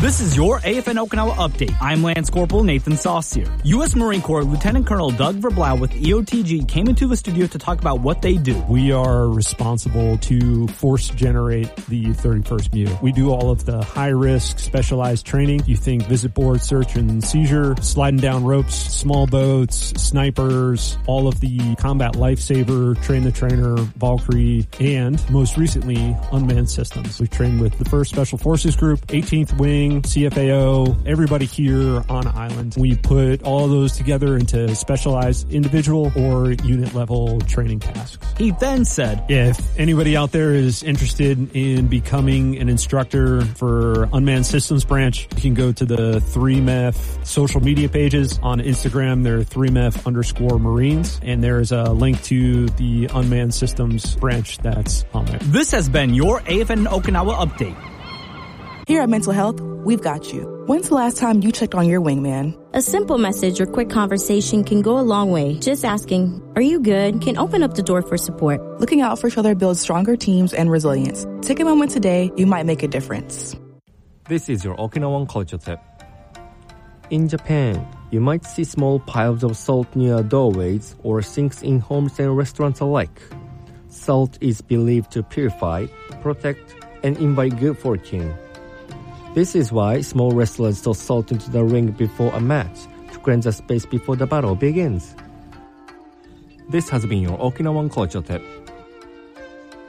This is your AFN Okinawa update. I'm Lance Corporal Nathan Saucier. U.S. Marine Corps Lieutenant Colonel Doug Verblau with EOTG came into the studio to talk about what they do. We are responsible to force generate the 31st MU. We do all of the high-risk specialized training. You think visit board, search and seizure, sliding down ropes, small boats, snipers, all of the combat lifesaver, train the trainer, Valkyrie, and most recently, unmanned systems. We've trained with the 1st Special Forces Group, 18th Wing, CFAO, everybody here on island. We put all of those together into specialized individual or unit level training tasks. He then said, if anybody out there is interested in becoming an instructor for Unmanned Systems Branch, you can go to the 3MEF social media pages. On Instagram, they're 3MEF_Marines, and there's a link to the Unmanned Systems Branch that's on there. This has been your AFN Okinawa update. Here at Mental Health, we've got you. When's the last time you checked on your wingman? A simple message or quick conversation can go a long way. Just asking, are you good, can open up the door for support. Looking out for each other builds stronger teams and resilience. Take a moment today, you might make a difference. This is your Okinawan culture tip. In Japan, you might see small piles of salt near doorways or sinks in homes and restaurants alike. Salt is believed to purify, protect, and invite good fortune. This is why small wrestlers toss salt into the ring before a match to cleanse the space before the battle begins. This has been your Okinawan culture tip.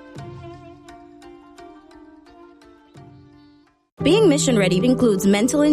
Being mission ready includes mental